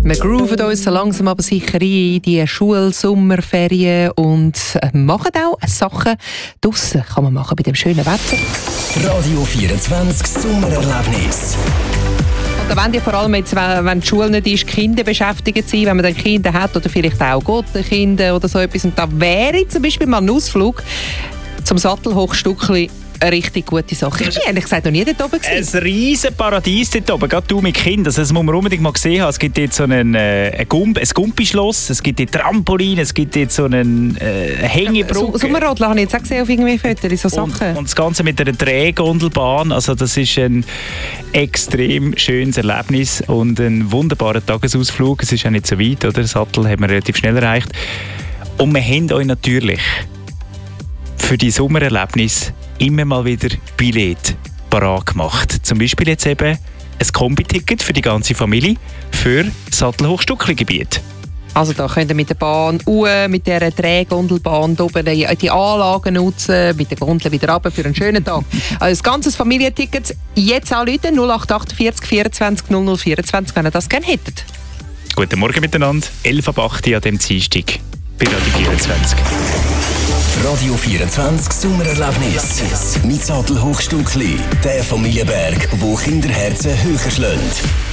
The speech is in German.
Wir grooven uns so langsam aber sicher in die Schul-Sommerferien und machen auch Sachen draussen. Kann man machen bei dem schönen Wetter. Radio 24 Sommererlebnis. Und da wollen ja vor allem jetzt, wenn die Schule nicht ist, Kinder beschäftigt sein, wenn man dann Kinder hat oder vielleicht auch Gottenkinder oder so etwas. Und da wäre zum Beispiel mal ein Ausflug zum Sattelhochstückli eine richtig gute Sache. Ich bin ehrlich gesagt noch nie dort oben gewesen. Ein riesen Paradies dort oben, gerade du mit Kindern. Das muss man unbedingt mal gesehen haben. Es gibt dort so ein Gumpischloss, es gibt dort Trampolin, es gibt dort so einen Hängebrücke. Sommerrodler habe ich jetzt auch gesehen auf irgendwie Fotos, so Sachen. Und das Ganze mit einer Drehgondelbahn. Also das ist ein extrem schönes Erlebnis und ein wunderbarer Tagesausflug. Es ist auch nicht so weit, oder? Den Sattel haben wir relativ schnell erreicht. Und wir haben euch natürlich für die Sommererlebnis immer mal wieder Billett parat gemacht. Zum Beispiel jetzt eben ein Kombi-Ticket für die ganze Familie für Sattelhochstückli-Gebiet. Also da könnt ihr mit der Bahn mit dieser Drehgondelbahn oben die Anlagen nutzen, mit der Gondel wieder runter für einen schönen Tag. Also das ganze Familienticket jetzt anrufen, 0848 24 00 24, wenn ihr das gerne hättet. Guten Morgen miteinander, 11 ab 8 an dem Dienstag bei Radio 24. Radio 24 Sommererlebnis. Mit Sattelhochstückli, der Familienberg, wo Kinderherzen höher schlägt.